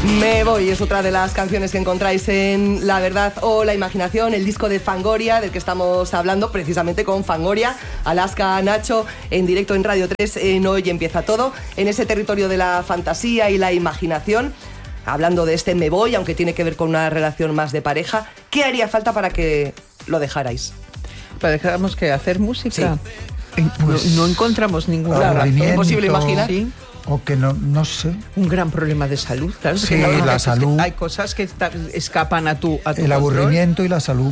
Me voy es otra de las canciones que encontráis en La Verdad o la Imaginación, el disco de Fangoria, del que estamos hablando precisamente con Fangoria, Alaska, Nacho, en directo en Radio 3, en Hoy Empieza Todo, en ese territorio de la fantasía y la imaginación, hablando de este Me Voy, aunque tiene que ver con una relación más de pareja. ¿Qué haría falta para que lo dejarais? Para dejáramos que hacer música. Sí. Pues, no encontramos ninguna razón. ¿Es posible imaginar? Sí. O que no sé. Un gran problema de salud, claro. Sí, la salud. Hay cosas que escapan a tu El aburrimiento y la salud.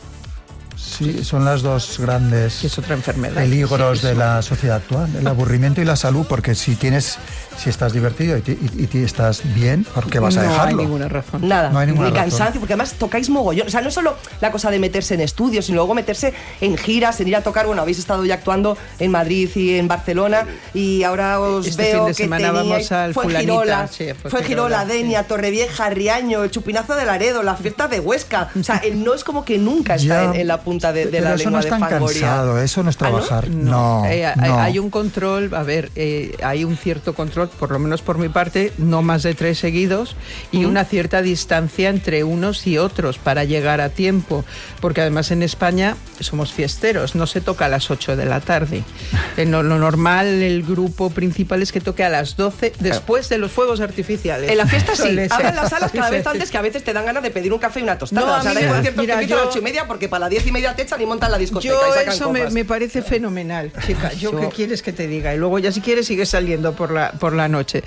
Sí, son las dos grandes es otra enfermedad. Peligros de la sociedad actual. El aburrimiento y la salud, porque si estás divertido y estás bien, ¿por qué vas a dejarlo? No hay ninguna razón. Nada, no hay ninguna ni razón. cansancio, porque además tocáis mogollón. O sea, no es solo la cosa de meterse en estudios, sino luego meterse en giras, en ir a tocar. Bueno, habéis estado ya actuando en Madrid y en Barcelona, y ahora os veo fin de semana vamos al fue Fulanita, Girola, sí, fue Girola, Denia, sí. Torrevieja, Riaño, el Chupinazo de Laredo, la fiesta de Huesca. O sea, él no es como que nunca está en la punta de la lengua de Fangoria. Eso no es tan cansado, eso no es trabajar. No. Hay un control, hay un cierto control, por lo menos por mi parte, no más de 3 seguidos, y una cierta distancia entre unos y otros para llegar a tiempo, porque además en España somos fiesteros, no se toca a las 8 de la tarde. Lo normal, el grupo principal es que toque a las 12, después de los fuegos artificiales. En la fiesta sí, Suele ser. abren las salas cada vez antes, que a veces te dan ganas de pedir un café y una tostada. No, o sea, mira, hay conciertos que mira, empiezan a las yo- 8:30, porque para las 10:30 te echan y montan la discoteca Yo y sacan eso copas. me parece fenomenal, chica. Yo qué quieres que te diga. Y luego ya si quieres sigues saliendo por la noche.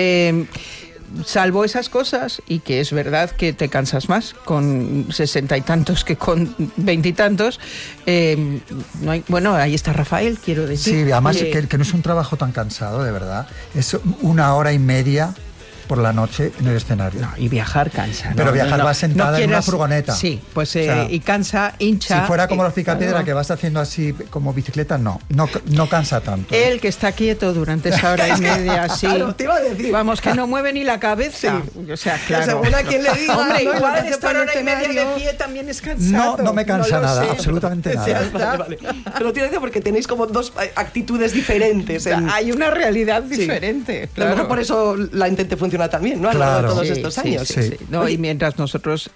Salvo esas cosas, y que es verdad que te cansas más con 60 y tantos que con 20 y tantos, no hay, bueno, ahí está Rafael, quiero decir. Sí, además que no es un trabajo tan cansado, de verdad. Es 1 hora y media por la noche en el escenario. No, y viajar cansa. Pero viajar vas sentada en una furgoneta. Sí, pues O sea, y cansa, hincha. Si fuera como los Picapiedra, claro. que vas haciendo así como bicicleta, no cansa tanto. Él que está quieto durante esa hora y media, sí. Claro, te iba a decir. Vamos, que no mueve ni la cabeza. Sí. O sea, claro. Según a quien le diga, Hombre, ¿no? igual Lo estar hace hora y por el media de escenario. pie también es cansado. No me cansa lo nada, sé. absolutamente Ya nada. está. Vale. Pero tiene que porque tenéis como dos actitudes diferentes. Hay una realidad Sí. diferente. A lo Claro. mejor por eso la Intente funciona también, ¿no? A lo largo de Claro. todos Sí, estos sí, años. sí. No, Oye, y mientras nosotros,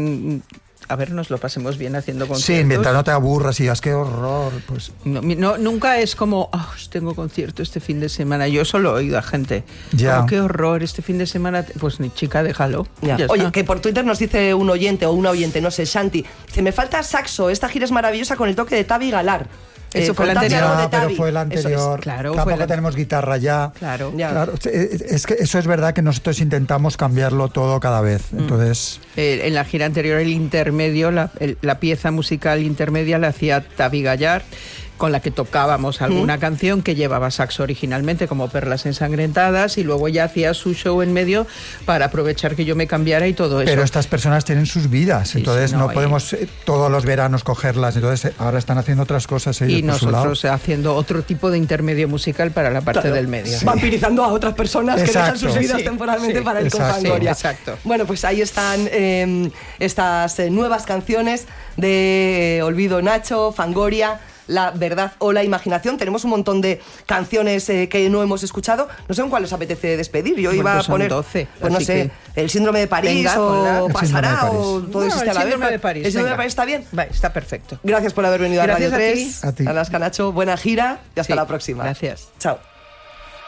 a ver, nos lo pasemos bien haciendo conciertos. Sí, mientras no te aburras y digas, qué horror, pues... No, nunca es como, tengo concierto este fin de semana. Yo solo he oído a gente, Ya. qué horror, este fin de semana, pues ni chica, déjalo. ya. Ya Oye, está. que por Twitter nos dice un oyente o una oyente, no sé, Shanti, dice, me falta saxo, esta gira es maravillosa con el toque de Tavi Galar. Eso fue el contadme anterior. algo de Ya, pero Tavi. fue el Eso anterior. es. Claro, Tampoco fue tenemos guitarra ya. Claro. Ya. Claro, es que eso es verdad que nosotros intentamos cambiarlo todo cada vez. Entonces, En la gira anterior, el intermedio, la pieza musical intermedia la hacía Tavi Gallard, con la que tocábamos alguna canción que llevaba saxo originalmente, como Perlas Ensangrentadas, y luego ya hacía su show en medio para aprovechar que yo me cambiara y todo eso. pero estas personas tienen sus vidas, Sí, entonces sí, no y- podemos todos los veranos cogerlas. Entonces ahora están haciendo otras cosas ellos Y por su lado. nosotros haciendo otro tipo de intermedio musical para la parte Claro. del medio. Vampirizando a otras personas que dejan Exacto. sus vidas Sí, temporalmente sí, para ir con exacto. Fangoria. Sí, exacto. Bueno, pues ahí están estas nuevas canciones de Olvido Nacho, Fangoria, La Verdad o la Imaginación. Tenemos un montón de canciones que no hemos escuchado. No sé con cuál os apetece despedir. Yo Bueno, iba pues a son poner, 12, pues no así sé, El Síndrome de París Venga, o ponla. El Pasará Síndrome de o París. todo existe el a la vez. Síndrome de París. El Síndrome de venga. París está bien. Va, está perfecto. Gracias por haber venido Gracias a Radio a 3. ti. Alaska, Nacho, buena gira y hasta Sí, la próxima. gracias. Chao.